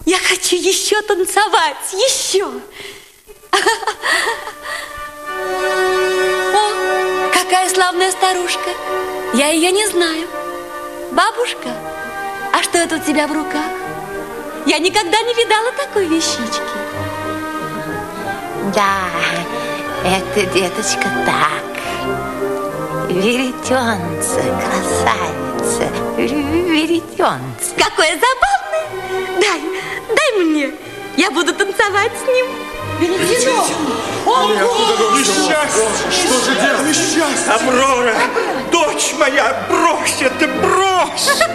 Я хочу еще танцевать, еще. О, какая славная старушка. Я ее не знаю. Бабушка, а что это у тебя в руках? Я никогда не видала такой вещички. Да, это, деточка, так. Веретенце, красавица, веретенце. Какое забавное. Дай мне. Я буду танцевать с ним. Веретено! Несчастье! Что же делать? Аврора, дочь моя, брось это, брось!